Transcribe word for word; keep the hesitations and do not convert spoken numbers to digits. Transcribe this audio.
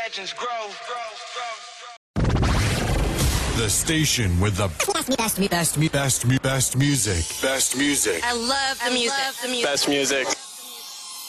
legends grow. The station with the best, best, best, best, best, best music. Best music. I love the music. I love the music. Best music.